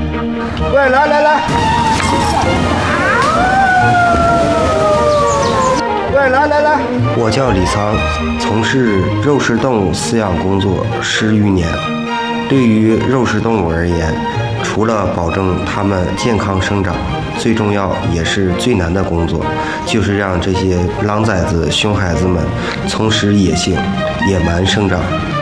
喂，来，喂，来。 我叫李仓，从事肉食动物饲养工作10余年。对于肉食动物而言，除了保证它们健康生长，最重要也是最难的工作，就是让这些狼崽子、熊孩子们从事野性、野蛮生长。